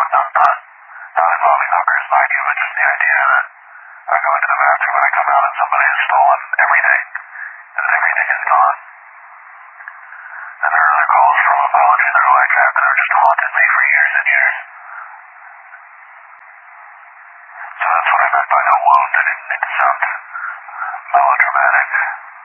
not involving hookers, mind you, but just the idea that I go into the bathroom and I come out and somebody has stolen everything, and everything is gone. And there are other calls from apologies that are like that that have just haunted me for years and years. So that's what I meant by no wound. I didn't mean to sound melodramatic.